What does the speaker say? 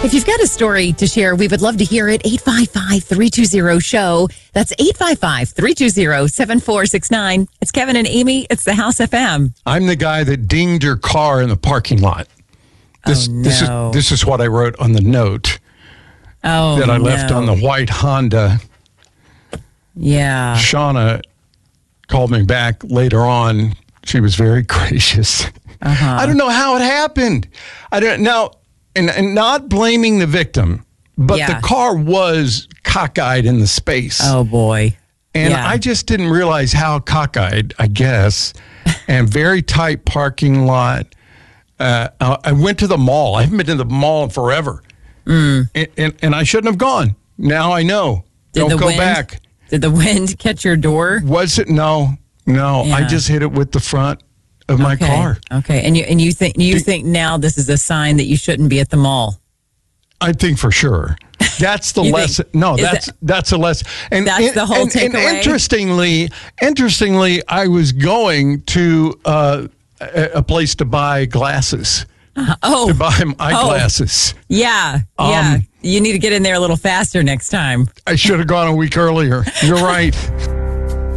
If you've got a story to share, we would love to hear it. 855-320-SHOW. That's 855-320-7469. It's Kevin and Amy. It's the House FM. I'm the guy that dinged your car in the parking lot. This is what I wrote on the note that I left on the white Honda. Yeah. Shauna called me back later on. She was very gracious. I don't know how it happened. I don't know. And not blaming the victim, but the car was cockeyed in the space. Oh, boy. And I just didn't realize how cockeyed, I guess, and very tight parking lot. I went to the mall. I haven't been to the mall in forever. And I shouldn't have gone. Now I know. Don't go back. Did the wind catch your door? Was it? No. Yeah. I just hit it with the front of my car. Okay. And you think now this is a sign that you shouldn't be at the mall? I think for sure. That's the lesson. No, that's a lesson. And that's the whole takeaway. And interestingly, I was going to a place to buy glasses. To buy eyeglasses. Yeah. You need to get in there a little faster next time. I should have gone a week earlier. You're right.